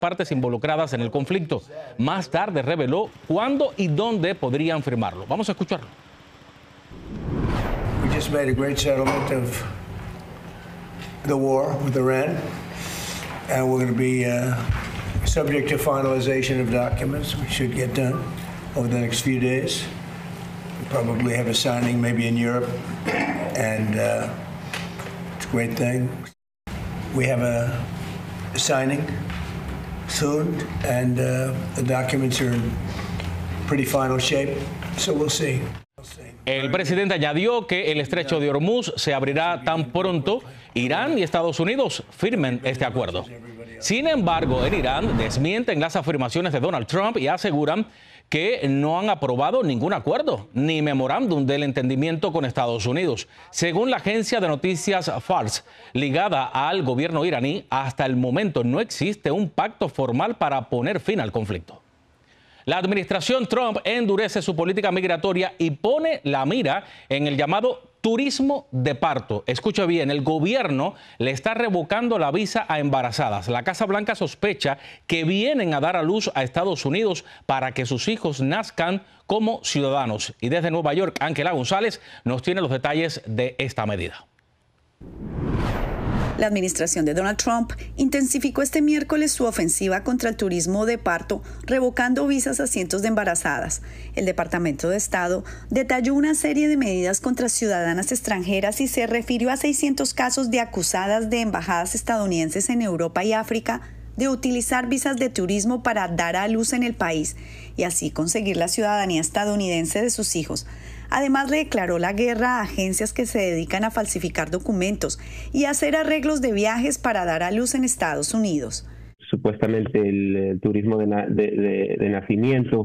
partes involucradas en el conflicto. Más tarde reveló cuándo y dónde podrían firmarlo. Vamos a escucharlo. We just made a great settlement of the war with Iran, and we're going to be subject to finalization of documents. We should get done over the next few days. We'll probably have a signing maybe in Europe, and it's a great thing. We have a signing soon, and the documents are in pretty final shape, so we'll see. El presidente añadió que el estrecho de Hormuz se abrirá tan pronto Irán y Estados Unidos firmen este acuerdo. Sin embargo, en Irán desmienten las afirmaciones de Donald Trump y aseguran que no han aprobado ningún acuerdo ni memorándum del entendimiento con Estados Unidos. Según la agencia de noticias Fars, ligada al gobierno iraní, hasta el momento no existe un pacto formal para poner fin al conflicto. La administración Trump endurece su política migratoria y pone la mira en el llamado turismo de parto. Escucha bien, el gobierno le está revocando la visa a embarazadas. La Casa Blanca sospecha que vienen a dar a luz a Estados Unidos para que sus hijos nazcan como ciudadanos. Y desde Nueva York, Ángela González nos tiene los detalles de esta medida. La administración de Donald Trump intensificó este miércoles su ofensiva contra el turismo de parto, revocando visas a cientos de embarazadas. El Departamento de Estado detalló una serie de medidas contra ciudadanas extranjeras y se refirió a 600 casos de acusadas de embajadas estadounidenses en Europa y África de utilizar visas de turismo para dar a luz en el país y así conseguir la ciudadanía estadounidense de sus hijos. Además, le declaró la guerra a agencias que se dedican a falsificar documentos y a hacer arreglos de viajes para dar a luz en Estados Unidos. Supuestamente el turismo de nacimiento,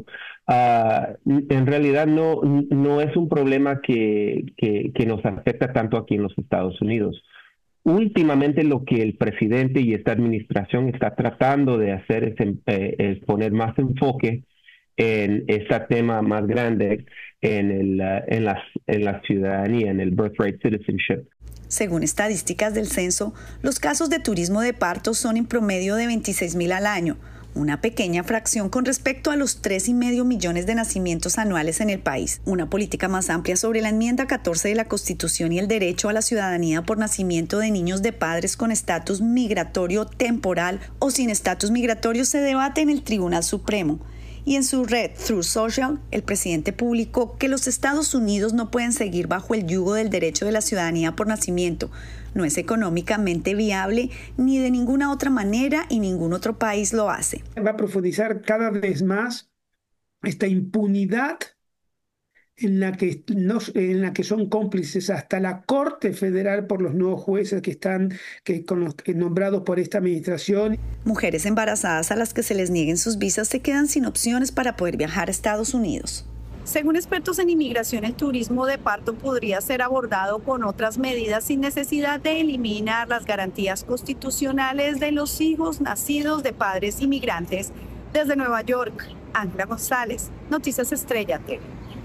en realidad no es un problema que nos afecta tanto aquí en los Estados Unidos. Últimamente lo que el presidente y esta administración está tratando de hacer es poner más enfoque en este tema más grande, en la ciudadanía, en el birthright citizenship. Según estadísticas del censo, los casos de turismo de parto son en promedio de 26,000 al año, una pequeña fracción con respecto a los 3,5 millones de nacimientos anuales en el país. Una política más amplia sobre la enmienda 14 de la Constitución y el derecho a la ciudadanía por nacimiento de niños de padres con estatus migratorio temporal o sin estatus migratorio se debate en el Tribunal Supremo. Y en su red Truth Social, el presidente publicó que los Estados Unidos no pueden seguir bajo el yugo del derecho de la ciudadanía por nacimiento. No es económicamente viable ni de ninguna otra manera y ningún otro país lo hace. Va a profundizar cada vez más esta impunidad en la que son cómplices hasta la Corte Federal por los nuevos jueces que están nombrados por esta administración. Mujeres embarazadas a las que se les nieguen sus visas se quedan sin opciones para poder viajar a Estados Unidos. Según expertos en inmigración, el turismo de parto podría ser abordado con otras medidas sin necesidad de eliminar las garantías constitucionales de los hijos nacidos de padres inmigrantes. Desde Nueva York, Ángela González, Noticias Estrella TV.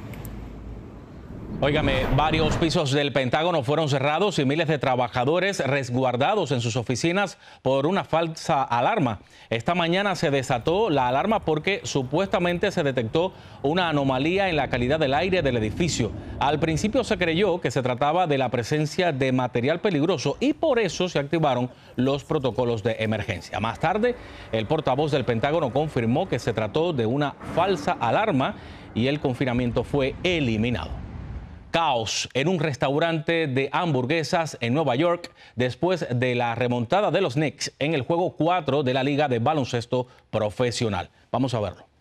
Óigame, varios pisos del Pentágono fueron cerrados y miles de trabajadores resguardados en sus oficinas por una falsa alarma. Esta mañana se desató la alarma porque supuestamente se detectó una anomalía en la calidad del aire del edificio. Al principio se creyó que se trataba de la presencia de material peligroso y por eso se activaron los protocolos de emergencia. Más tarde, el portavoz del Pentágono confirmó que se trató de una falsa alarma y el confinamiento fue eliminado. Caos en un restaurante de hamburguesas en Nueva York después de la remontada de los Knicks en el juego 4 de la Liga de Baloncesto Profesional. Vamos a verlo.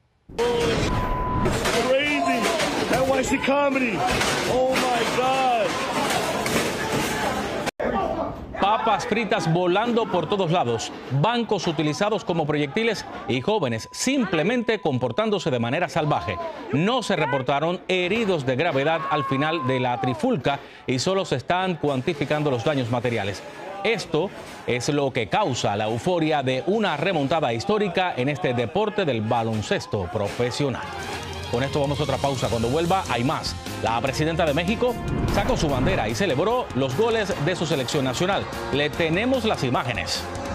Papas fritas volando por todos lados, bancos utilizados como proyectiles y jóvenes simplemente comportándose de manera salvaje. No se reportaron heridos de gravedad al final de la trifulca y solo se están cuantificando los daños materiales. Esto es lo que causa la euforia de una remontada histórica en este deporte del baloncesto profesional. Con esto vamos a otra pausa. Cuando vuelva hay más. La presidenta de México sacó su bandera y celebró los goles de su selección nacional. Le tenemos las imágenes.